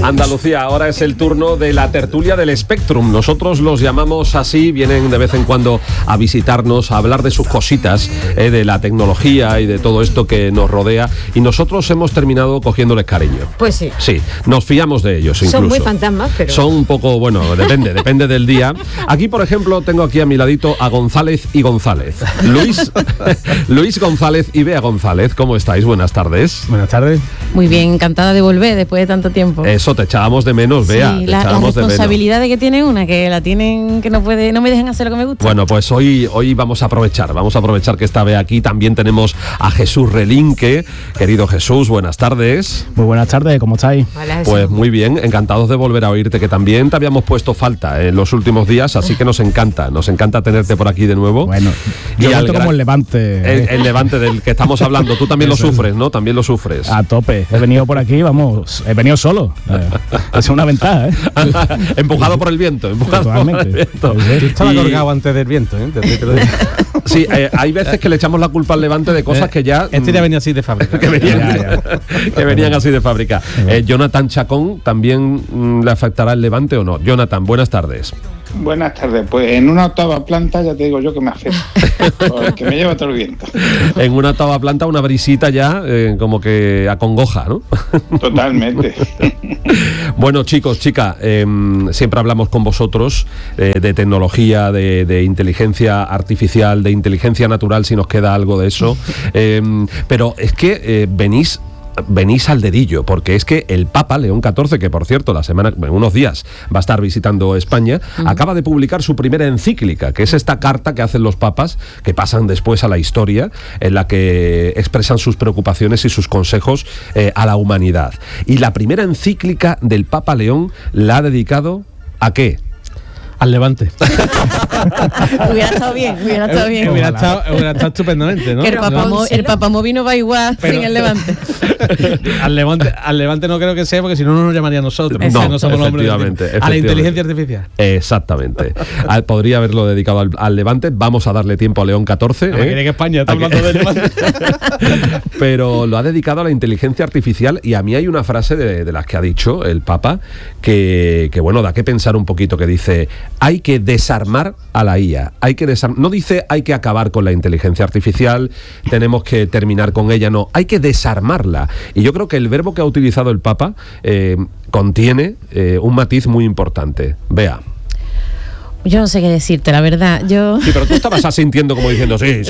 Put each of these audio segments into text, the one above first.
Andalucía, ahora es el turno de la tertulia del Spectrum. Nosotros los llamamos así, vienen de vez en cuando a visitarnos, a hablar de sus cositas, de la tecnología y de todo esto que nos rodea. Y nosotros hemos terminado cogiéndoles cariño. Pues sí. Sí, nos fiamos de ellos incluso. Son muy fantasmas, pero... Son un poco, bueno, depende del día. Aquí, por ejemplo, tengo aquí a mi ladito a González y González. Luis González y Bea González, ¿cómo estáis? Buenas tardes. Buenas tardes. Muy bien, encantada de volver después de tanto tiempo. Eso, te echábamos de menos, Bea. Sí, la responsabilidad de que tiene una, que la tienen, que no me dejan hacer lo que me gusta. Bueno, pues hoy vamos a aprovechar que está Bea aquí. También tenemos a Jesús Relinque. Querido Jesús, buenas tardes. Muy buenas tardes, ¿cómo estáis? Hola, Pues muy bien, encantados de volver a oírte, que también te habíamos puesto falta en los últimos días, así que nos encanta tenerte por aquí como Bueno, yo como el Levante. El Levante del que estamos hablando. Tú también lo sufres, ¿no? También lo sufres. A tope. He venido por aquí, he venido solo. Es una ventaja, ¿eh? Empujado por el viento. Totalmente. Yo estaba colgado antes del viento, ¿eh? Sí, hay veces que le echamos la culpa al Levante de cosas que ya... Este ya venía así de fábrica. que venían así de fábrica. Jonathan Chacón, ¿también le afectará el Levante o no? Jonathan, buenas tardes. Buenas tardes, pues en una octava planta ya te digo yo que me afecta, porque me lleva todo el viento. En una octava planta una brisita ya como que acongoja, ¿no? Totalmente. Bueno, chicos, chicas, siempre hablamos con vosotros de tecnología, de inteligencia artificial, de inteligencia natural, si nos queda algo de eso, pero es que venís al dedillo, porque es que el Papa León XIV, que por cierto en unos días va a estar visitando España, acaba de publicar su primera encíclica, que es esta carta que hacen los papas, que pasan después a la historia, en la que expresan sus preocupaciones y sus consejos a la humanidad. Y la primera encíclica del Papa León la ha dedicado ¿a qué? Al Levante. Hubiera estado bien. Hubiera estado estupendamente, ¿no? El Papa Movino va igual sin el Levante. Al Levante no creo que sea, porque si no nos llamaría a nosotros. No somos efectivamente. A la inteligencia artificial. Exactamente. Podría haberlo dedicado al Levante. Vamos a darle tiempo a León XIV. Quiere que España está hablando del Levante. Pero lo ha dedicado a la inteligencia artificial, y a mí hay una frase de las que ha dicho el Papa que bueno, da que pensar un poquito, que dice: hay que desarmar a la IA, no dice hay que acabar con la inteligencia artificial, tenemos que terminar con ella, no, hay que desarmarla. Y yo creo que el verbo que ha utilizado el Papa contiene un matiz muy importante. Vea. Yo no sé qué decirte, la verdad. Sí, pero tú estabas asintiendo como diciendo sí.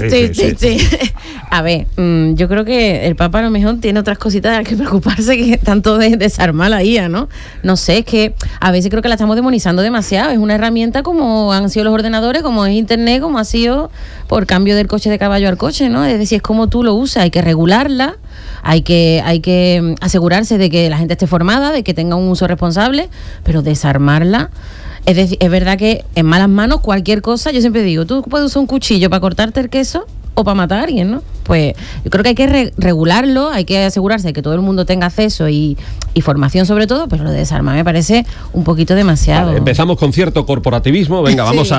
A ver, yo creo que el Papa a lo mejor tiene otras cositas de las que preocuparse, que tanto de desarmar la IA, ¿no? No sé, es que a veces creo que la estamos demonizando demasiado. Es una herramienta como han sido los ordenadores, como es Internet, como ha sido por cambio del coche de caballo al coche, ¿no? Es decir, es como tú lo usas, hay que regularla, hay que asegurarse de que la gente esté formada, de que tenga un uso responsable, pero desarmarla... Es decir, es verdad que en malas manos cualquier cosa, yo siempre digo, tú puedes usar un cuchillo para cortarte el queso o para matar a alguien, ¿no? Pues yo creo que hay que regularlo, hay que asegurarse de que todo el mundo tenga acceso y formación sobre todo, pero lo de desarmar me parece un poquito demasiado. Vale, empezamos con cierto corporativismo, venga, vamos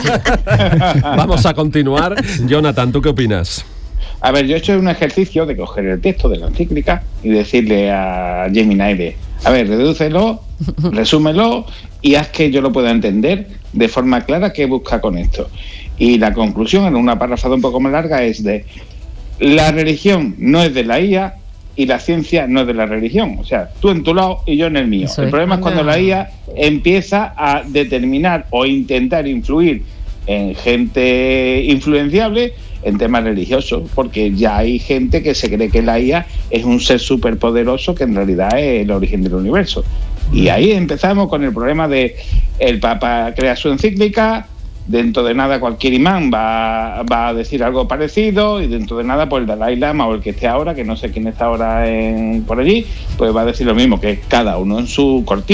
a continuar. Jonathan, ¿tú qué opinas? A ver, yo he hecho un ejercicio de coger el texto de la encíclica y decirle a Gemini a ver, redúcelo, resúmelo y haz que yo lo pueda entender de forma clara qué busca con esto. Y la conclusión, en una párrafo un poco más larga, es de: la religión no es de la IA y la ciencia no es de la religión. O sea, tú en tu lado y yo en el mío. El problema es cuando la IA empieza a determinar o intentar influir en gente influenciable en temas religiosos, porque ya hay gente que se cree que la IA es un ser superpoderoso que en realidad es el origen del universo. Y ahí empezamos con el problema de el Papa crea su encíclica, dentro de nada cualquier imán va a decir algo parecido, y dentro de nada pues el Dalai Lama o el que esté ahora, que no sé quién está ahora por allí, pues va a decir lo mismo, que cada uno en su cortijo.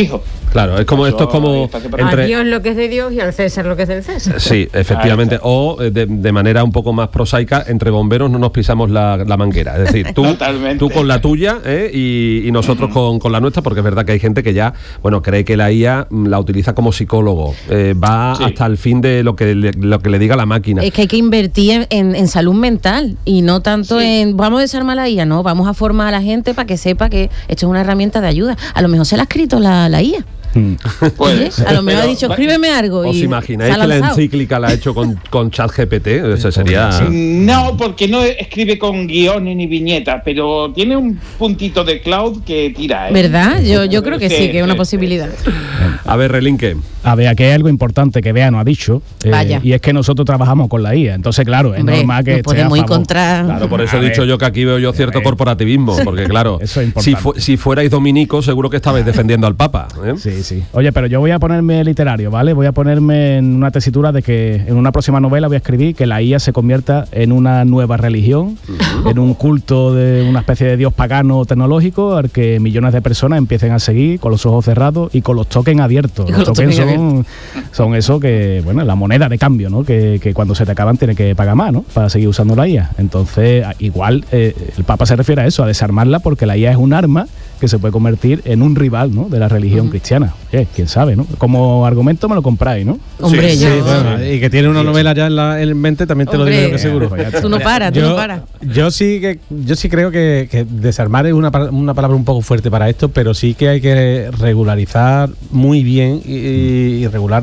Claro, es como esto es como A Dios lo que es de Dios y al César lo que es del César. Sí, efectivamente. O de manera un poco más prosaica, entre bomberos no nos pisamos la manguera. Es decir, tú con la tuya y nosotros con la nuestra, porque es verdad que hay gente que ya, bueno, cree que la IA la utiliza como psicólogo. Va hasta el fin de lo que le diga la máquina. Es que hay que invertir en salud mental y no tanto en vamos a desarmar la IA, no, vamos a formar a la gente para que sepa que esto es una herramienta de ayuda. A lo mejor se la ha escrito la IA. Pues, a lo mejor ha dicho, escríbeme algo. ¿Os imagináis que la encíclica la ha hecho con ChatGPT? Eso sería... No, porque no escribe con guiones ni viñetas, pero tiene un puntito de cloud que tira. ¿Verdad? Yo creo que sí, que es una posibilidad. A ver, Relinque. A ver, aquí hay algo importante que Bea nos ha dicho. Y es que nosotros trabajamos con la IA. Entonces, claro, es normal que podemos ir contra... Claro, por eso he dicho yo que aquí veo yo cierto corporativismo. Porque, claro, eso es importante. si fuerais dominicos, seguro que estabais defendiendo al Papa. Sí. Oye, pero yo voy a ponerme literario, ¿vale? Voy a ponerme en una tesitura de que en una próxima novela voy a escribir que la IA se convierta en una nueva religión, en un culto de una especie de dios pagano tecnológico al que millones de personas empiecen a seguir con los ojos cerrados y con los tokens abiertos. Los tokens son eso que, bueno, la moneda de cambio, ¿no? Que cuando se te acaban tienes que pagar más, ¿no? Para seguir usando la IA. Entonces, igual el Papa se refiere a eso, a desarmarla, porque la IA es un arma que se puede convertir en un rival, ¿no?, de la religión cristiana. Quién sabe, ¿no? Como argumento me lo compráis, ¿no? Hombre, bueno, y que tiene una novela ya en mente, también te lo digo yo que seguro. Tú no paras. Yo sí creo que desarmar es una palabra un poco fuerte para esto, pero sí que hay que regularizar muy bien y regular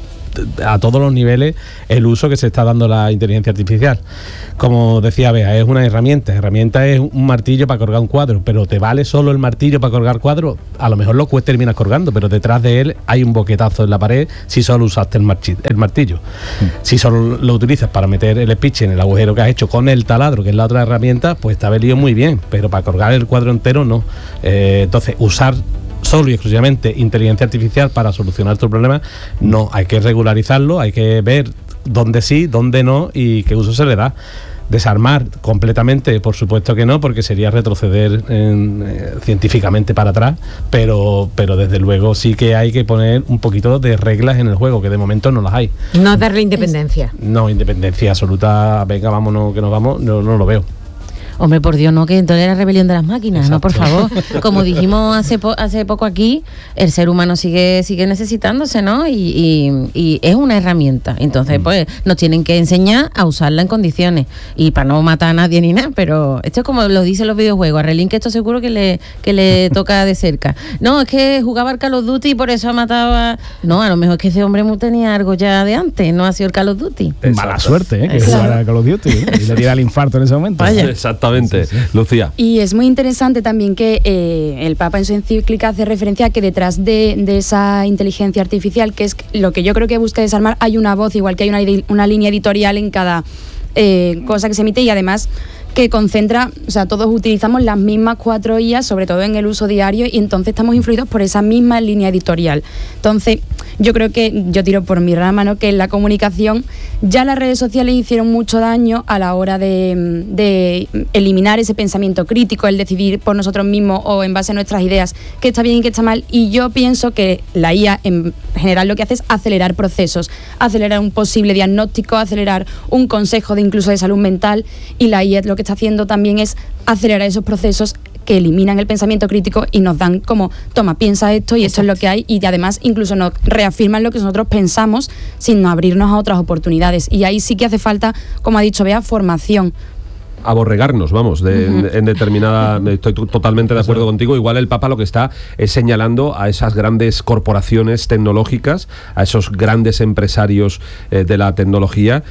a todos los niveles el uso que se está dando a la inteligencia artificial. Como decía Bea, es una herramienta. Herramienta es un martillo para colgar un cuadro, pero ¿te vale solo el martillo para colgar cuadros? A lo mejor lo terminas colgando, pero detrás de él hay un boquetazo en la pared si solo usaste el martillo. Si solo lo utilizas para meter el espiche en el agujero que has hecho con el taladro, que es la otra herramienta, pues te ha venido muy bien, pero para colgar el cuadro entero no. Entonces, usar solo y exclusivamente inteligencia artificial para solucionar tu problema, no, hay que regularizarlo, hay que ver dónde sí, dónde no y qué uso se le da. Desarmar completamente, por supuesto que no, porque sería retroceder científicamente para atrás, pero desde luego sí que hay que poner un poquito de reglas en el juego, que de momento no las hay. No darle independencia. No, independencia absoluta, venga, vámonos, que nos vamos, no lo veo. Hombre, por Dios, no, que entonces la rebelión de las máquinas. Exacto. No, por favor. Como dijimos hace poco aquí, el ser humano sigue necesitándose, ¿no? Y es una herramienta. Entonces, pues, nos tienen que enseñar a usarla en condiciones. Y para no matar a nadie ni nada, pero esto es como lo dicen los videojuegos. A Relín, que esto seguro que le toca de cerca. No, es que jugaba al Call of Duty y por eso ha matado a... No, a lo mejor es que ese hombre tenía algo ya de antes, no ha sido el Call of Duty. Mala suerte, que jugara al Call of Duty, y le diera el infarto en ese momento. Vaya. Exactamente. Sí. Lucía. Y es muy interesante también que el Papa en su encíclica hace referencia a que detrás de esa inteligencia artificial, que es lo que yo creo que busca desarmar, hay una voz, igual que hay una línea editorial en cada cosa que se emite, y además que concentra, o sea, todos utilizamos las mismas 4 IAs, sobre todo en el uso diario, y entonces estamos influidos por esa misma línea editorial. Entonces, yo creo que, yo tiro por mi rama, ¿no?, que en la comunicación ya las redes sociales hicieron mucho daño a la hora de eliminar ese pensamiento crítico, el decidir por nosotros mismos o en base a nuestras ideas qué está bien y qué está mal, y yo pienso que la IA en general lo que hace es acelerar procesos, acelerar un posible diagnóstico, acelerar un consejo de incluso de salud mental, y la IA lo que está haciendo también es acelerar esos procesos que eliminan el pensamiento crítico y nos dan como, toma, piensa esto y esto es lo que hay, y además incluso nos reafirman lo que nosotros pensamos sin abrirnos a otras oportunidades, y ahí sí que hace falta, como ha dicho Bea, formación. Aborregarnos, vamos, en determinada... Estoy totalmente de acuerdo contigo. Igual el Papa lo que está es señalando a esas grandes corporaciones tecnológicas, a esos grandes empresarios de la tecnología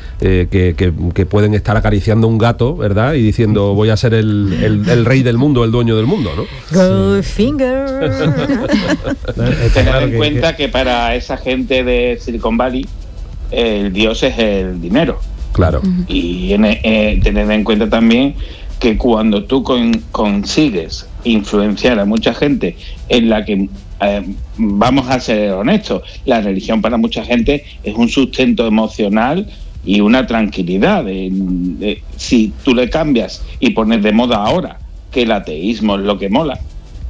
que pueden estar acariciando un gato, ¿verdad? Y diciendo, voy a ser el rey del mundo, el dueño del mundo, ¿no? Goldfinger. Tener en cuenta que para esa gente de Silicon Valley el dios es el dinero. Claro. Y tener en cuenta también que cuando tú consigues influenciar a mucha gente en la que, vamos a ser honestos, la religión para mucha gente es un sustento emocional y una tranquilidad. Si tú le cambias y pones de moda ahora que el ateísmo es lo que mola,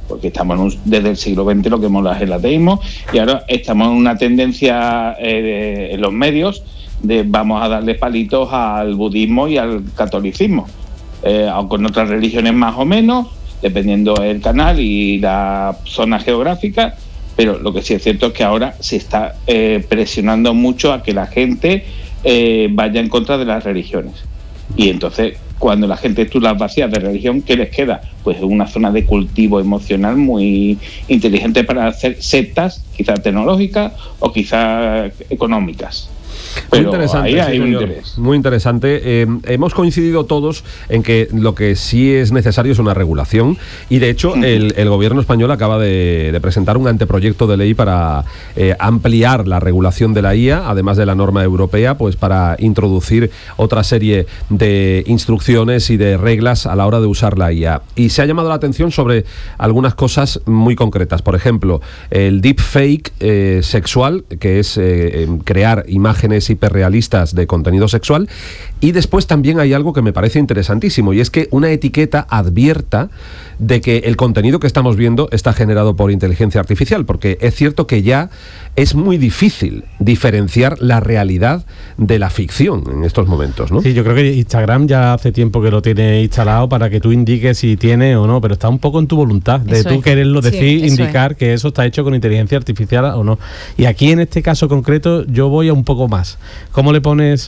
porque estamos desde el siglo XX lo que mola es el ateísmo, y ahora estamos en una tendencia en los medios de vamos a darle palitos al budismo y al catolicismo, aunque con otras religiones más o menos, dependiendo del canal y la zona geográfica, pero lo que sí es cierto es que ahora se está presionando mucho a que la gente vaya en contra de las religiones. Y entonces, cuando la gente tú las vacías de religión, ¿qué les queda? Pues una zona de cultivo emocional muy inteligente para hacer sectas, quizás tecnológicas o quizás económicas. Pero muy interesante, ahí hay sí, un señor. interés. Muy interesante. Hemos coincidido todos en que lo que sí es necesario es una regulación, y de hecho el gobierno español acaba de presentar un anteproyecto de ley para ampliar la regulación de la IA, además de la norma europea, pues para introducir otra serie de instrucciones y de reglas a la hora de usar la IA. Y se ha llamado la atención sobre algunas cosas muy concretas. Por ejemplo, el deepfake sexual, que es crear imágenes hiperrealistas de contenido sexual. Y después también hay algo que me parece interesantísimo, y es que una etiqueta advierta de que el contenido que estamos viendo está generado por inteligencia artificial, porque es cierto que ya es muy difícil diferenciar la realidad de la ficción en estos momentos, ¿no? Sí, yo creo que Instagram ya hace tiempo que lo tiene instalado para que tú indiques si tiene o no, pero está un poco en tu voluntad, de Eso tú es. quererlo Sí, decir, eso indicar que eso está hecho con inteligencia artificial o no. Y aquí en este caso concreto yo voy a un poco más. ¿Cómo le pones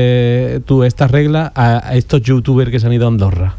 tú estas reglas a estos youtubers que se han ido a Andorra?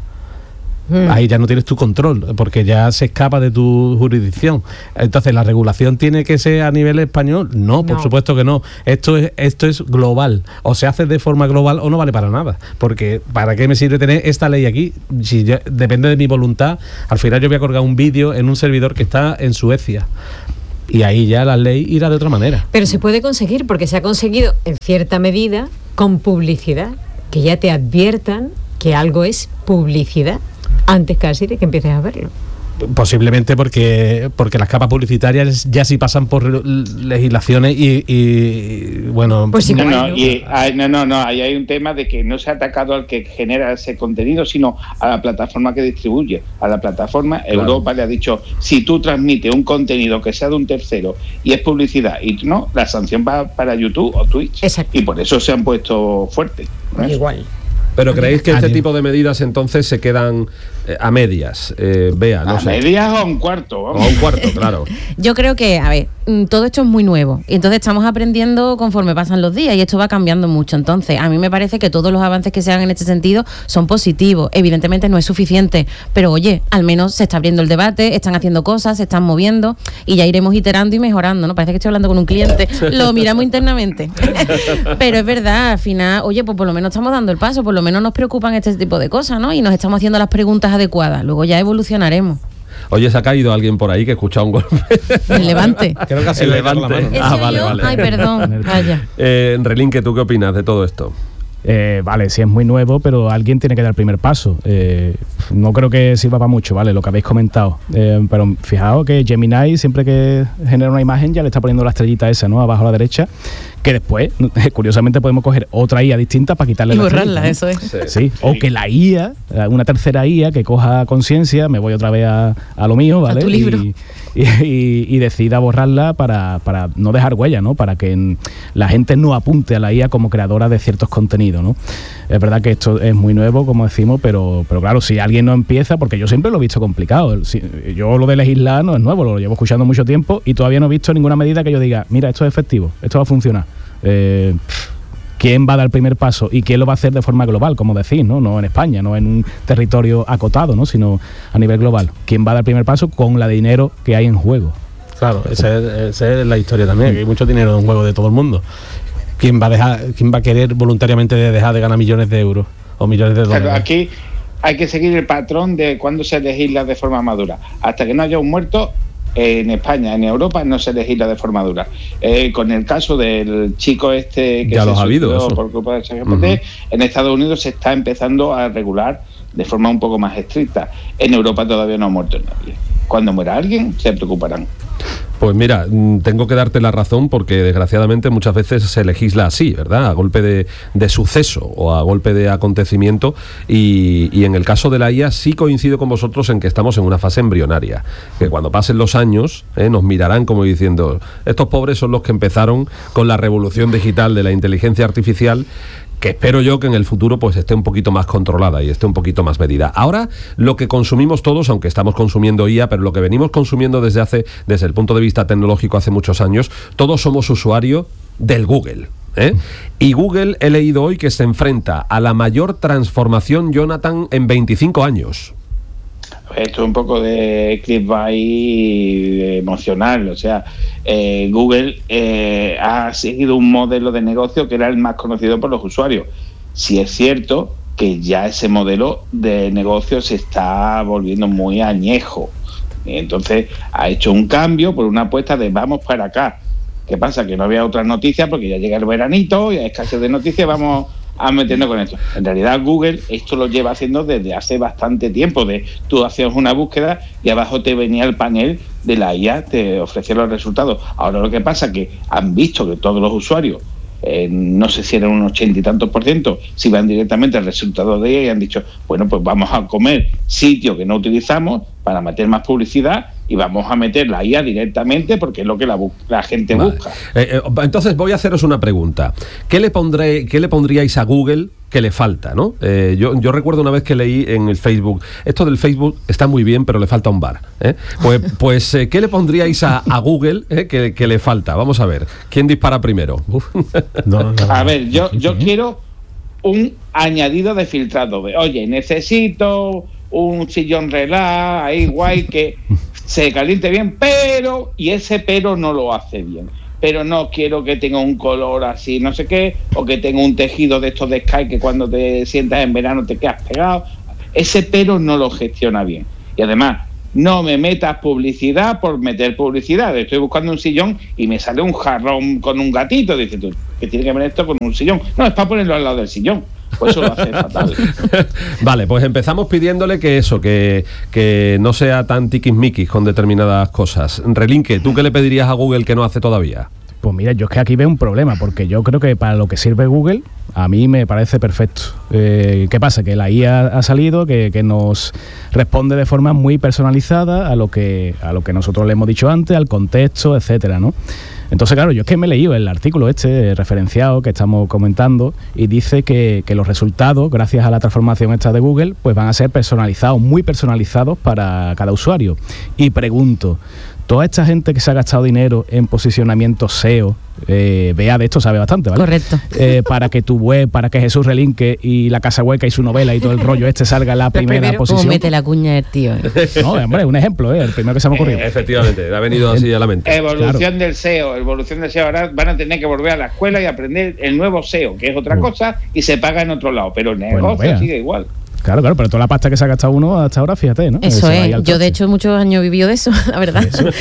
Ahí ya no tienes tu control, porque ya se escapa de tu jurisdicción. Entonces, ¿la regulación tiene que ser a nivel español? No, por supuesto que no. Esto es global. O se hace de forma global o no vale para nada. Porque ¿para qué me sirve tener esta ley aquí? Si depende de mi voluntad, al final yo voy a colgar un vídeo en un servidor que está en Suecia. Y ahí ya la ley irá de otra manera. Pero se puede conseguir, porque se ha conseguido en cierta medida con publicidad, que ya te adviertan que algo es publicidad antes casi de que empieces a verlo. Posiblemente porque las capas publicitarias ya sí pasan por legislaciones y bueno... Pues sí, ahí hay un tema de que no se ha atacado al que genera ese contenido, sino a la plataforma que distribuye. A la plataforma, claro. Europa le ha dicho, si tú transmites un contenido que sea de un tercero y es publicidad, y no, la sanción va para YouTube o Twitch. Exacto. Y por eso se han puesto fuertes, ¿no? Igual. ¿Pero creéis que este tipo de medidas entonces se quedan a medias? Bea, no sé. ¿A medias o a un cuarto? Vamos. O a un cuarto, claro. Yo creo que, a ver, todo esto es muy nuevo y entonces estamos aprendiendo conforme pasan los días y esto va cambiando mucho. Entonces, a mí me parece que todos los avances que se hagan en este sentido son positivos. Evidentemente no es suficiente, pero oye, al menos se está abriendo el debate, están haciendo cosas, se están moviendo y ya iremos iterando y mejorando, ¿no? Parece que estoy hablando con un cliente, lo miramos internamente. Pero es verdad, al final, oye, pues por lo menos estamos dando el paso, por lo menos nos preocupan este tipo de cosas, ¿no? Y nos estamos haciendo las preguntas adecuadas, luego ya evolucionaremos. Oye, se ha caído alguien por ahí que ha escuchado un golpe. El Levante. Creo que así El le da la Levante. mano, ¿no? ¿Ese Vale, yo? vale. Ay, perdón. Vaya. Relinque, ¿tú qué opinas de todo esto? Vale, sí es muy nuevo, pero alguien tiene que dar el primer paso. No creo que sirva para mucho, ¿vale? Lo que habéis comentado. Pero fijaos que Gemini, siempre que genera una imagen, ya le está poniendo la estrellita esa, ¿no? Abajo a la derecha, que después, curiosamente, podemos coger otra IA distinta para quitarle Y la borrarla, estrellita, ¿no? eso es. Sí. O que la IA, una tercera IA que coja conciencia, me voy otra vez a lo mío, ¿vale? A tu libro. Y decida borrarla para no dejar huella, ¿no? Para que la gente no apunte a la IA como creadora de ciertos contenidos, ¿no? Es verdad que esto es muy nuevo, como decimos, pero claro, si alguien no empieza, porque yo siempre lo he visto complicado. Yo lo de legislar no es nuevo, lo llevo escuchando mucho tiempo y todavía no he visto ninguna medida que yo diga, mira, esto es efectivo, esto va a funcionar. ¿Quién va a dar el primer paso y quién lo va a hacer de forma global, como decís, ¿no? No en España, no en un territorio acotado, ¿no? Sino a nivel global. ¿Quién va a dar el primer paso con la de dinero que hay en juego? Claro, esa es la historia también, que hay mucho dinero en juego de todo el mundo. ¿Quién va a querer voluntariamente dejar de ganar millones de euros o millones de dólares? Claro, aquí hay que seguir el patrón de cuando se legisla de forma madura. Hasta que no haya un muerto, en España, en Europa, no se legisla de forma dura. Con el caso del chico este que ya se los ha habido, suicidó eso. por culpa del ChatGPT, en Estados Unidos se está empezando a regular de forma un poco más estricta. En Europa todavía no ha muerto nadie. Cuando muera alguien, se preocuparán. Pues mira, tengo que darte la razón porque desgraciadamente muchas veces se legisla así, ¿verdad? A golpe de suceso o a golpe de acontecimiento y en el caso de la IA sí coincido con vosotros en que estamos en una fase embrionaria, que cuando pasen los años nos mirarán como diciendo, estos pobres son los que empezaron con la revolución digital de la inteligencia artificial, que espero yo que en el futuro pues esté un poquito más controlada y esté un poquito más medida. Ahora, lo que consumimos todos, aunque estamos consumiendo IA, pero lo que venimos consumiendo desde el punto de vista tecnológico hace muchos años, todos somos usuarios del Google. Y Google, he leído hoy que se enfrenta a la mayor transformación, Jonathan, en 25 años. Esto es un poco de clickbait emocional, o sea, Google ha seguido un modelo de negocio que era el más conocido por los usuarios. Si es cierto que ya ese modelo de negocio se está volviendo muy añejo. Entonces ha hecho un cambio por una apuesta de vamos para acá. ¿Qué pasa? Que no había otras noticias porque ya llega el veranito y hay escasez de noticias, vamos a meternos con esto. En realidad Google esto lo lleva haciendo desde hace bastante tiempo. Tú hacías una búsqueda y abajo te venía el panel de la IA, te ofrecía los resultados. Ahora lo que pasa es que han visto que todos los usuarios, no sé si eran un 80 y tantos %, si van directamente al resultado de ella y han dicho, bueno, pues vamos a comer sitio que no utilizamos para meter más publicidad y vamos a meter la IA directamente porque es lo que la gente busca. Entonces voy a haceros una pregunta. ¿Qué le pondríais a Google que le falta, ¿no? Yo recuerdo una vez que leí en el Facebook, esto del Facebook está muy bien, pero le falta un bar. Pues ¿qué le pondríais a Google que le falta? Vamos a ver, ¿quién dispara primero? A ver, yo quiero un añadido de filtrado. Oye, necesito un sillón relax, ahí guay, que se caliente bien, pero, y ese pero no lo hace bien. Pero no quiero que tenga un color así, no sé qué, o que tenga un tejido de estos de Sky que cuando te sientas en verano te quedas pegado. Ese pero no lo gestiona bien. Y además, no me metas publicidad por meter publicidad. Estoy buscando un sillón y me sale un jarrón con un gatito. Dices tú, ¿qué tiene que ver esto con un sillón? No, es para ponerlo al lado del sillón. Pues eso lo hace fatal. Vale, pues empezamos pidiéndole que no sea tan tiquismiquis con determinadas cosas. Relinque, ¿tú qué le pedirías a Google que no hace todavía? Pues mira, yo es que aquí veo un problema, porque yo creo que para lo que sirve Google, a mí me parece perfecto. ¿Qué pasa? Que la IA ha salido, que nos responde de forma muy personalizada a lo que nosotros le hemos dicho antes, al contexto, etcétera, ¿no? Entonces, claro, yo es que me he leído el artículo referenciado que estamos comentando y dice que los resultados, gracias a la transformación esta de Google, pues van a ser personalizados, muy personalizados para cada usuario. Y pregunto, toda esta gente que se ha gastado dinero en posicionamiento SEO, Bea de esto sabe bastante, ¿vale? Correcto. Para que tu web, para que Jesús Relinque y La Casa Hueca y su novela y todo el rollo salga en la primera posición. ¿Cómo mete la cuña el tío? No, hombre, un ejemplo, el primero que se me ha ocurrido. Efectivamente, le ha venido así a la mente. Evolución del SEO. Ahora van a tener que volver a la escuela y aprender el nuevo SEO, que es otra cosa, y se paga en otro lado, pero el negocio sigue igual. Claro, pero toda la pasta que se ha gastado uno hasta ahora, fíjate, ¿no? Eso es. Yo, de hecho, muchos años he vivido de eso, la verdad.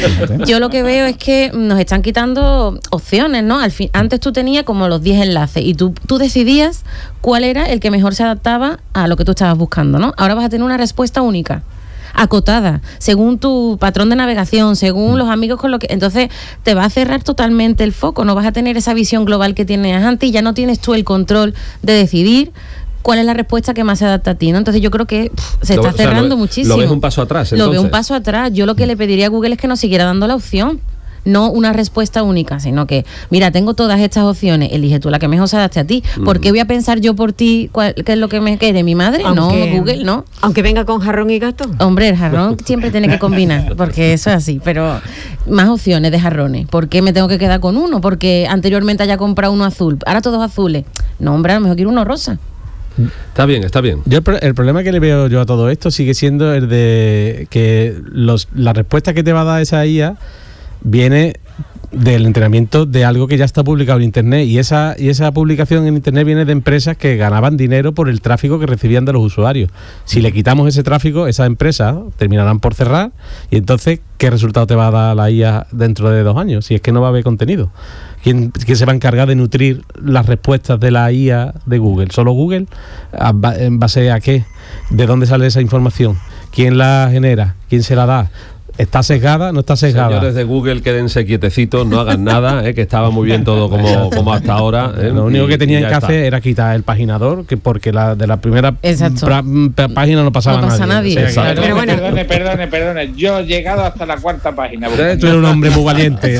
Yo lo que veo es que nos están quitando opciones, ¿no? Antes tú tenías como los 10 enlaces y tú decidías cuál era el que mejor se adaptaba a lo que tú estabas buscando, ¿no? Ahora vas a tener una respuesta única, acotada, según tu patrón de navegación, según los amigos con lo que... Entonces te va a cerrar totalmente el foco, no vas a tener esa visión global que tenías antes y ya no tienes tú el control de decidir cuál es la respuesta que más se adapta a ti, ¿no? Entonces yo creo que se está cerrando muchísimo. ¿Lo ves un paso atrás, entonces? Lo veo un paso atrás. Yo lo que le pediría a Google es que nos siguiera dando la opción, no una respuesta única, sino que, mira, tengo todas estas opciones, elige tú la que mejor se adapte a ti. ¿Por qué voy a pensar yo por ti qué es lo que me quede? ¿Mi madre? No, Google, no. Aunque venga con jarrón y gato. Hombre, el jarrón siempre tiene que combinar, porque eso es así, pero más opciones de jarrones. ¿Por qué me tengo que quedar con uno? Porque anteriormente haya comprado uno azul, ahora todos azules. No, hombre, a lo mejor quiero uno rosa. Está bien, está bien. Yo el problema que le veo yo a todo esto sigue siendo el de que la respuesta que te va a dar esa IA viene del entrenamiento de algo que ya está publicado en Internet y esa publicación en Internet viene de empresas que ganaban dinero por el tráfico que recibían de los usuarios. Si le quitamos ese tráfico, esas empresas terminarán por cerrar y entonces, ¿qué resultado te va a dar la IA dentro de 2 años? Si es que no va a haber contenido. ¿Quién se va a encargar de nutrir las respuestas de la IA de Google? ¿Solo Google? ¿En base a qué? ¿De dónde sale esa información? ¿Quién la genera? ¿Quién se la da? ¿Está sesgada? ¿No está sesgada? Señores de Google, quédense quietecitos, no hagan nada, que estaba muy bien todo como hasta ahora. Lo único que tenían que hacer era quitar el paginador, porque de la primera página no pasaba nadie. O sea, Claro. Pero bueno, perdone. Yo he llegado hasta la 4ª página. Tú eres un hombre muy valiente.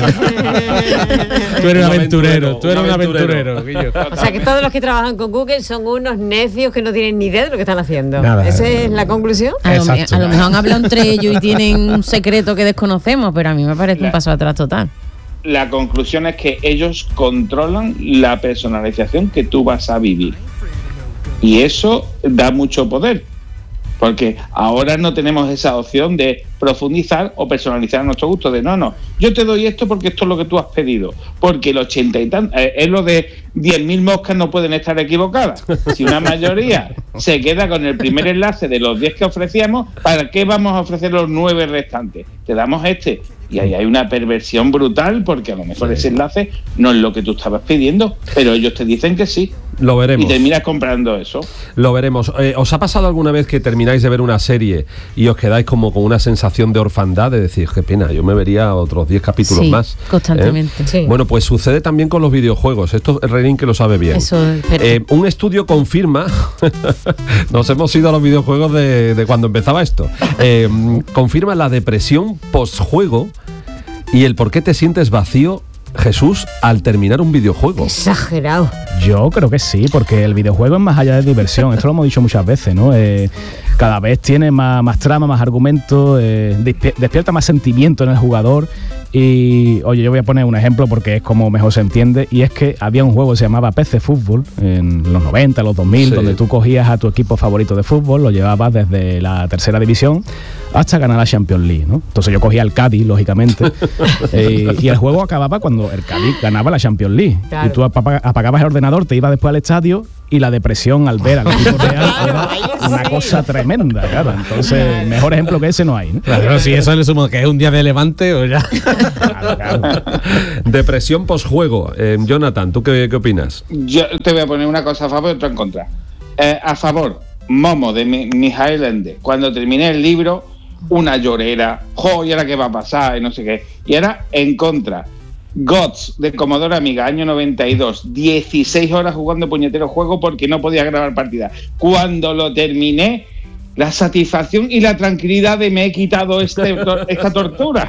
Tú eres un aventurero. Guillo. O sea que todos los que trabajan con Google son unos necios que no tienen ni idea de lo que están haciendo. Nada. ¿Esa es la conclusión? A lo Exacto. mejor han hablado entre ellos y tienen un secreto que desconocemos, pero a mí me parece un paso atrás total. La conclusión es que ellos controlan la personalización que tú vas a vivir. Y eso da mucho poder. Porque ahora no tenemos esa opción de profundizar o personalizar a nuestro gusto. De no, yo te doy esto porque esto es lo que tú has pedido. Porque el 80 y tanto, es lo de 10.000 moscas no pueden estar equivocadas. Si una mayoría se queda con el primer enlace de los 10 que ofrecíamos, ¿para qué vamos a ofrecer los 9 restantes? Te damos este. Y ahí hay una perversión brutal, porque a lo mejor ese enlace no es lo que tú estabas pidiendo, pero ellos te dicen que sí. Lo veremos. Y terminas comprando eso. Lo veremos. ¿Os ha pasado alguna vez que termináis de ver una serie y os quedáis como con una sensación de orfandad, de decir, qué pena, yo me vería otros 10 capítulos Sí, más? constantemente. Sí. Bueno, pues sucede también con los videojuegos. Esto es Renin que lo sabe bien. Eso, pero- Un estudio confirma, nos hemos ido a los videojuegos de cuando empezaba esto, confirma la depresión postjuego y el por qué te sientes vacío, Jesús, al terminar un videojuego. Exagerado. Yo creo que sí, porque el videojuego es más allá de diversión. Esto lo hemos dicho muchas veces, ¿no? Cada vez tiene más trama, más argumentos, despierta más sentimiento en el jugador. Y, oye, yo voy a poner un ejemplo porque es como mejor se entiende. Y es que había un juego que se llamaba PC Fútbol en los 90, los 2000, Sí. donde tú cogías a tu equipo favorito de fútbol, lo llevabas desde la tercera división hasta ganar la Champions League, ¿no? Entonces yo cogía el Cádiz, lógicamente, y el juego acababa cuando el Cádiz ganaba la Champions League. Claro. Y tú apagabas el ordenador, te ibas después al estadio y la depresión al ver al equipo real era una cosa tremenda, claro. Entonces, mejor ejemplo que ese no hay, ¿no? Claro, si eso le sumo que es un día de levante o ya. Claro, claro. Depresión postjuego. Jonathan, ¿tú qué opinas? Yo te voy a poner una cosa a favor y otra en contra. A favor, Momo de Mijail Ende. Cuando terminé el libro, una llorera. ¿Y ahora qué va a pasar? Y no sé qué. Y ahora en contra. Gods de Commodore Amiga, año 92. 16 horas jugando puñetero juego porque no podía grabar partida. Cuando lo terminé, la satisfacción y la tranquilidad de me he quitado esta tortura.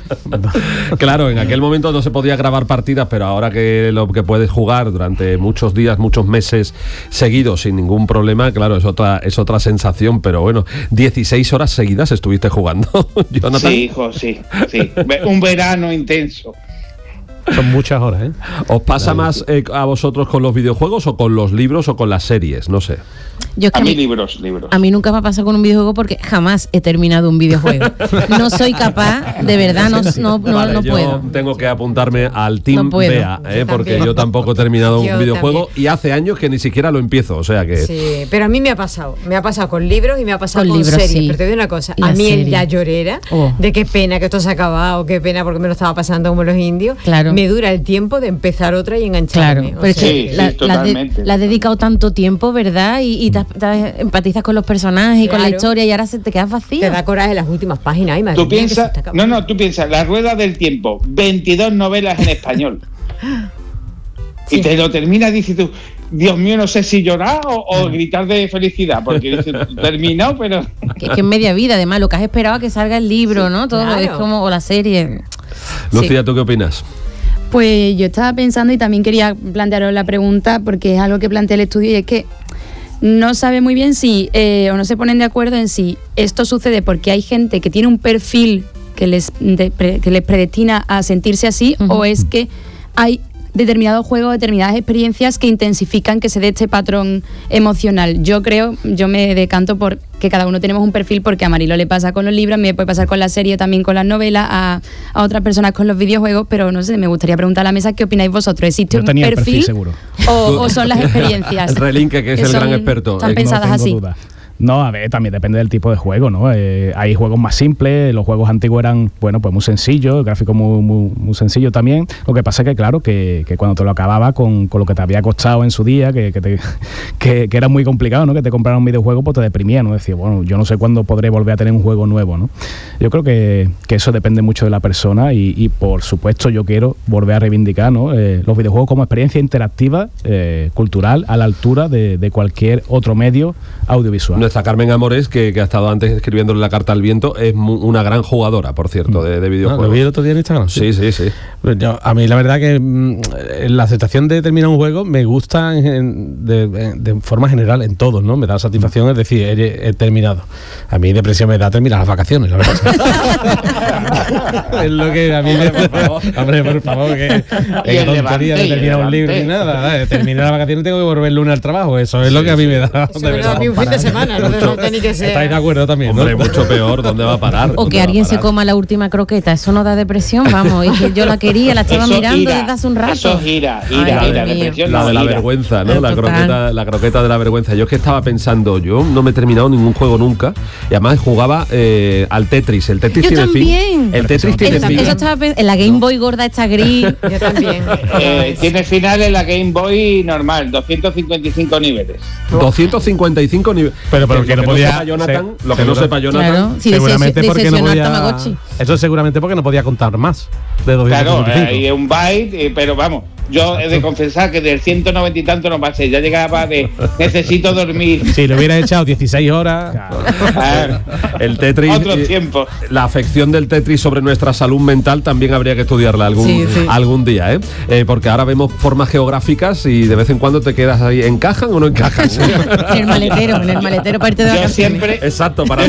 Claro, en aquel momento no se podía grabar partidas, pero ahora que lo que puedes jugar durante muchos días, muchos meses seguidos sin ningún problema, claro, es otra sensación, pero bueno, 16 horas seguidas estuviste jugando, Jonathan. Sí, hijo, sí. Un verano intenso. Son muchas horas, ¿eh? ¿Os pasa más a vosotros con los videojuegos o con los libros o con las series? No sé. Yo es que A mí libros. A mí nunca me ha pasado con un videojuego porque jamás he terminado un videojuego. No soy capaz, de verdad, no Vale, yo puedo. tengo que apuntarme al Team No puedo. Bea, porque también. yo tampoco he terminado Yo un videojuego también. y hace años que ni siquiera lo empiezo, o sea que... Sí, pero a mí me ha pasado con libros y me ha pasado Con con libros, series. sí. Pero te digo una cosa, La a mí serie. la llorera Oh. de qué pena que esto se ha acabado, qué pena porque me lo estaba pasando como los indios, Claro. me dura el tiempo de empezar otra y engancharme. Claro, O pero es sea, que Sí, totalmente. la has dedicado tanto tiempo, ¿verdad? Y te empatizas con los personajes y con la Claro. historia y ahora te quedas vacío. te da coraje las últimas páginas. Ay, madre Tú mía, que se piensas, está acabando. tú piensas, La Rueda del Tiempo, 22 novelas en español. Sí. Y te lo terminas y dices tú, Dios mío, no sé si llorar o gritar de felicidad, porque dices, terminó, pero... Que es media vida, además, lo que has esperado a que salga el libro, ¿no? Todo claro. es como, o la serie. Lucía, ¿tú qué opinas? Pues yo estaba pensando y también quería plantearos la pregunta porque es algo que plantea el estudio y es que no sabe muy bien si, o no se ponen de acuerdo en si esto sucede porque hay gente que tiene un perfil que les predestina a sentirse así, Ujú. o es que hay determinados juegos, determinadas experiencias que intensifican que se dé este patrón emocional. Yo me decanto por que cada uno tenemos un perfil, porque a Marilo le pasa con los libros, a mí me puede pasar con la serie, también con las novelas, a otras personas con los videojuegos, pero no sé, me gustaría preguntar a la mesa qué opináis vosotros. ¿Existe Yo un tenía el perfil, perfil seguro. o son las experiencias? El Relinque, que es el gran experto. Están No pensadas no tengo así. duda. No, a ver, también depende del tipo de juego, ¿no? Hay juegos más simples, los juegos antiguos eran, bueno, pues muy sencillos, el gráfico muy sencillo también. Lo que pasa es que, claro, que cuando te lo acababa con lo que te había costado en su día, que era muy complicado, ¿no? Que te compraran un videojuego, pues te deprimía, ¿no? Decía, bueno, yo no sé cuándo podré volver a tener un juego nuevo, ¿no? Yo creo que eso depende mucho de la persona y por supuesto, yo quiero volver a reivindicar, ¿no? Los videojuegos como experiencia interactiva, cultural, a la altura de cualquier otro medio audiovisual. Nuestra Carmen Amores, que ha estado antes escribiéndole la carta al viento, es una gran jugadora, por cierto, de videojuegos. ¿Lo vi el otro día en Instagram? Sí. Pues a mí la verdad que la aceptación de terminar un juego me gusta de forma general en todos, ¿no? Me da satisfacción, es decir, he terminado. A mí depresión me da terminar las vacaciones, la verdad. Es lo que a mí me... Hombre, por favor, que tontería de terminar un libro ni nada. Terminar las vacaciones tengo que volver el lunes al trabajo. Eso es lo que a mí me da. Eso me da a mí un fin de semana, no ni que sea. ¿Estáis de acuerdo también? Hombre, ¿no? mucho peor, ¿dónde va a parar? O que alguien se coma la última croqueta, eso no da depresión, vamos, es que yo la quería, la estaba mirando desde hace un rato. Eso gira, depresión la de la vergüenza, ¿no? La croqueta de la vergüenza. Yo es que estaba pensando, yo no me he terminado ningún juego nunca y además jugaba al Tetris. El Tetris tiene fin. El Tetris tiene fin. Eso estaba en la Game Boy gorda esta gris. Yo también. Tiene final en la Game Boy normal, 255 niveles. 255 niveles. Pero que no podía... Lo que no sepa Jonathan. Claro, sí, seguramente porque no podía... Tamagotchi. Eso seguramente porque no podía contar más de 255. Claro, hay un byte, pero vamos, yo he de confesar que del 190 y tanto no pasé, ya llegaba de necesito dormir. Si le hubieras echado 16 horas... Claro. El Tetris... Otro tiempo. La afección del Tetris sobre nuestra salud mental también habría que estudiarla algún día, porque ahora vemos formas geográficas y de vez en cuando te quedas ahí, ¿encajan o no encajan? En el maletero para irte de vacaciones. Exacto, para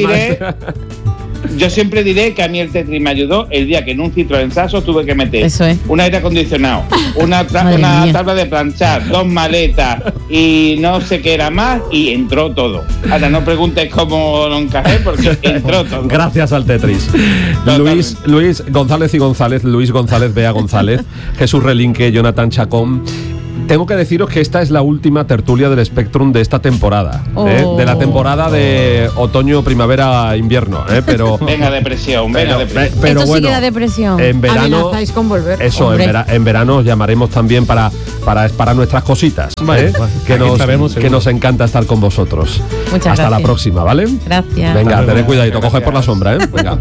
Yo siempre diré que a mí el Tetris me ayudó el día que en un Citroën Saxo tuve que meter un aire acondicionado, una tabla de planchar, 2 maletas y no sé qué era más y entró todo. Ahora no preguntes cómo lo encajé porque entró todo. Gracias al Tetris. Luis González y González, Luis González, Bea González, Jesús Relinque, Jonathan Chacón. Tengo que deciros que esta es la última tertulia del Spectrum de esta temporada, de la temporada de otoño, primavera, invierno, pero venga depresión. Pero esto bueno, sí que da depresión. En verano amenazáis con volver. Eso, en verano os llamaremos también para nuestras cositas, que nos encanta estar con vosotros. Muchas Hasta gracias. La próxima, ¿vale? Gracias. Venga, tened cuidadito, coge por la sombra, Venga.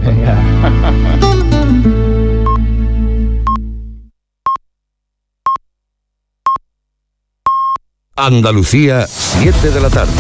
Andalucía, 7 de la tarde.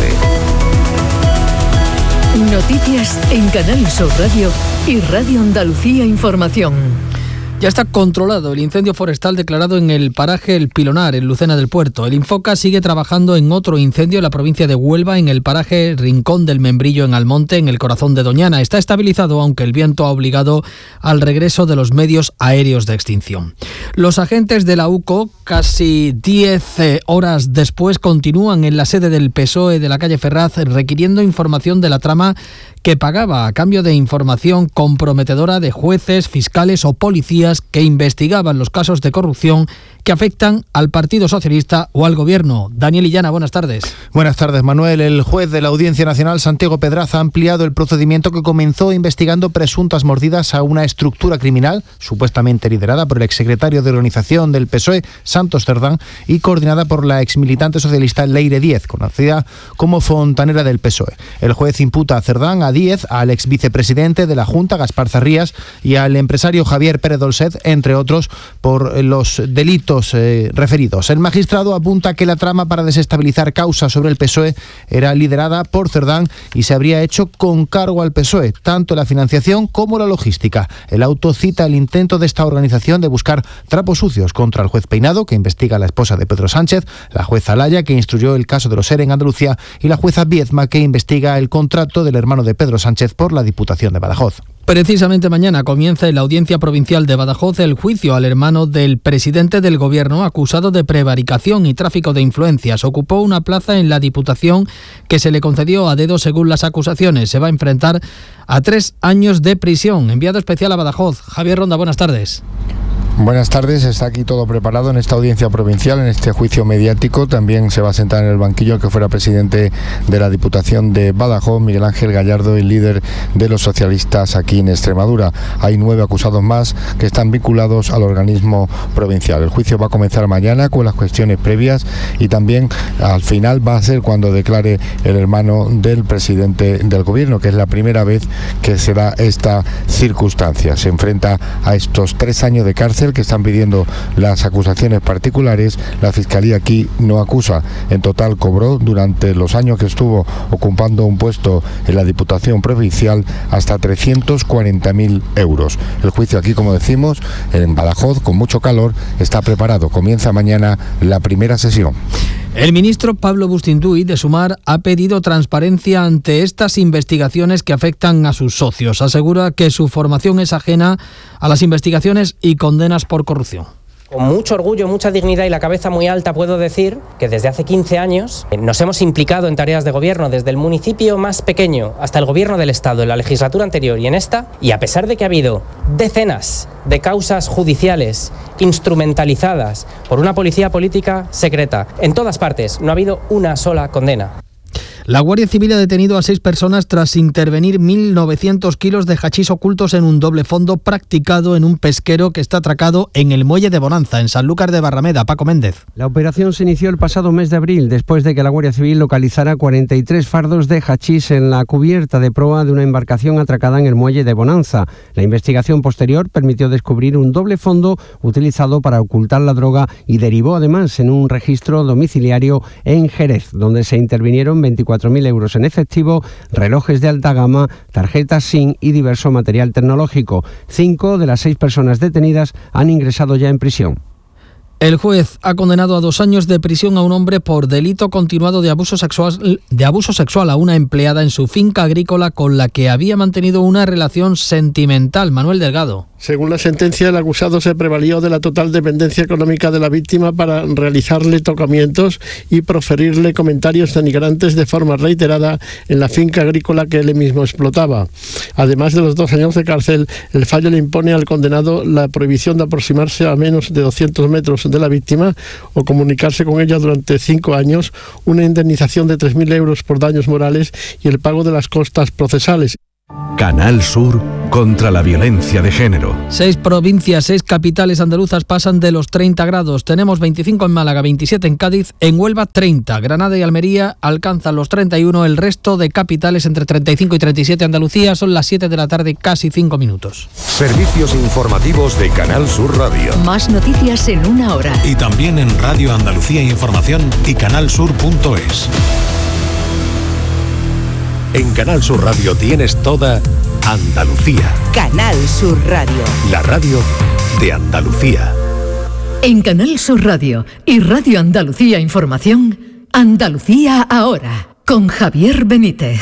Noticias en Canal Sur Radio y Radio Andalucía Información. Ya está controlado el incendio forestal declarado en el paraje El Pilonar, en Lucena del Puerto. El Infoca sigue trabajando en otro incendio en la provincia de Huelva, en el paraje Rincón del Membrillo, en Almonte, en el corazón de Doñana. Está estabilizado, aunque el viento ha obligado al regreso de los medios aéreos de extinción. Los agentes de la UCO, casi 10 horas después, continúan en la sede del PSOE de la calle Ferraz requiriendo información de la trama que pagaba a cambio de información comprometedora de jueces, fiscales o policías que investigaban los casos de corrupción que afectan al Partido Socialista o al Gobierno. Daniel Illana, buenas tardes. Buenas tardes, Manuel. El juez de la Audiencia Nacional, Santiago Pedraza, ha ampliado el procedimiento que comenzó investigando presuntas mordidas a una estructura criminal, supuestamente liderada por el exsecretario de organización del PSOE, Santos Cerdán, y coordinada por la exmilitante socialista Leire Díez, conocida como fontanera del PSOE. El juez imputa a Cerdán, a Díez, al exvicepresidente de la Junta, Gaspar Zarrías, y al empresario Javier Pérez Dolcet, entre otros, por los delitos referidos. El magistrado apunta que la trama para desestabilizar causas sobre el PSOE era liderada por Cerdán y se habría hecho con cargo al PSOE, tanto la financiación como la logística. El auto cita el intento de esta organización de buscar trapos sucios contra el juez Peinado, que investiga a la esposa de Pedro Sánchez, la jueza Alaya, que instruyó el caso de los ERE en Andalucía, y la jueza Viezma, que investiga el contrato del hermano de Pedro Sánchez por la Diputación de Badajoz. Precisamente mañana comienza en la Audiencia Provincial de Badajoz el juicio al hermano del presidente del Gobierno acusado de prevaricación y tráfico de influencias. Ocupó una plaza en la Diputación que se le concedió a dedo según las acusaciones. Se va a enfrentar a 3 años de prisión. Enviado especial a Badajoz, Javier Ronda, buenas tardes. Buenas tardes, está aquí todo preparado en esta audiencia provincial, en este juicio mediático. También se va a sentar en el banquillo el que fuera presidente de la Diputación de Badajoz, Miguel Ángel Gallardo, el líder de los socialistas aquí en Extremadura. Hay 9 acusados más que están vinculados al organismo provincial. El juicio va a comenzar mañana con las cuestiones previas y también al final va a ser cuando declare el hermano del presidente del gobierno, que es la primera vez que se da esta circunstancia. Se enfrenta a estos 3 años de cárcel que están pidiendo las acusaciones particulares. La Fiscalía aquí no acusa. En total cobró durante los años que estuvo ocupando un puesto en la Diputación Provincial hasta 340.000 euros. El juicio aquí, como decimos, en Badajoz, con mucho calor, está preparado. Comienza mañana la primera sesión. El ministro Pablo Bustinduy, de Sumar, ha pedido transparencia ante estas investigaciones que afectan a sus socios. Asegura que su formación es ajena a las investigaciones y condenas por corrupción. Con mucho orgullo, mucha dignidad y la cabeza muy alta puedo decir que desde hace 15 años nos hemos implicado en tareas de gobierno, desde el municipio más pequeño hasta el gobierno del Estado, en la legislatura anterior y en esta, y a pesar de que ha habido decenas de causas judiciales instrumentalizadas por una policía política secreta, en todas partes no ha habido una sola condena. La Guardia Civil ha detenido a 6 personas tras intervenir 1.900 kilos de hachís ocultos en un doble fondo practicado en un pesquero que está atracado en el muelle de Bonanza, en Sanlúcar de Barrameda. Paco Méndez. La operación se inició el pasado mes de abril, después de que la Guardia Civil localizara 43 fardos de hachís en la cubierta de proa de una embarcación atracada en el muelle de Bonanza. La investigación posterior permitió descubrir un doble fondo utilizado para ocultar la droga y derivó además en un registro domiciliario en Jerez, donde se intervinieron 24.000 euros en efectivo, relojes de alta gama, tarjetas SIM y diverso material tecnológico. 5 de las 6 personas detenidas han ingresado ya en prisión. El juez ha condenado a 2 años de prisión a un hombre por delito continuado de abuso sexual a una empleada en su finca agrícola con la que había mantenido una relación sentimental. Manuel Delgado. Según la sentencia, el acusado se prevalió de la total dependencia económica de la víctima para realizarle tocamientos y proferirle comentarios denigrantes de forma reiterada en la finca agrícola que él mismo explotaba. Además de los 2 años de cárcel, el fallo le impone al condenado la prohibición de aproximarse a menos de 200 metros de la víctima o comunicarse con ella durante 5 años, una indemnización de 3.000 euros por daños morales y el pago de las costas procesales. Canal Sur contra la violencia de género. 6 provincias, 6 capitales andaluzas pasan de los 30 grados. Tenemos 25 en Málaga, 27 en Cádiz, en Huelva 30. Granada y Almería alcanzan los 31. El resto de capitales entre 35 y 37. Andalucía son las 7 de la tarde, casi 5 minutos. Servicios informativos de Canal Sur Radio. Más noticias en 1 hora. Y también en Radio Andalucía Información y canalsur.es. En Canal Sur Radio tienes toda Andalucía. Canal Sur Radio. La radio de Andalucía. En Canal Sur Radio y Radio Andalucía Información, Andalucía ahora, con Javier Benítez.